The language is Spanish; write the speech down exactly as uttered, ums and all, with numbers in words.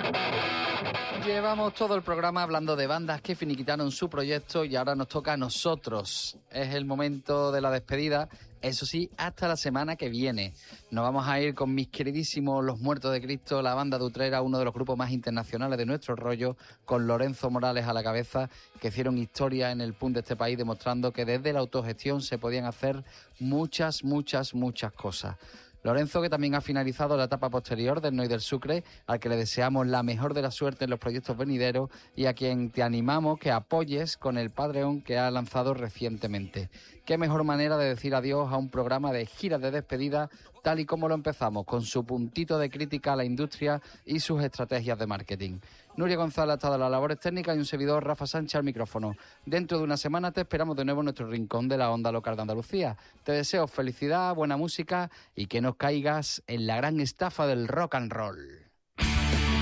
Llevamos todo el programa hablando de bandas que finiquitaron su proyecto y ahora nos toca a nosotros. Es el momento de la despedida, eso sí, hasta la semana que viene. Nos vamos a ir con mis queridísimos Los Muertos de Cristo, la banda de Utrera, uno de los grupos más internacionales de nuestro rollo, con Lorenzo Morales a la cabeza, que hicieron historia en el punk de este país, demostrando que desde la autogestión se podían hacer muchas, muchas, muchas cosas. Lorenzo, que también ha finalizado la etapa posterior del Noi del Sucre, al que le deseamos la mejor de la suerte en los proyectos venideros y a quien te animamos que apoyes con el Patreon que ha lanzado recientemente. Qué mejor manera de decir adiós a un programa de giras de despedida tal y como lo empezamos, con su puntito de crítica a la industria y sus estrategias de marketing. Nuria González ha estado en las labores técnicas y un servidor, Rafa Sánchez, al micrófono. Dentro de una semana te esperamos de nuevo en nuestro rincón de la onda local de Andalucía. Te deseo felicidad, buena música y que no caigas en la gran estafa del rock and roll.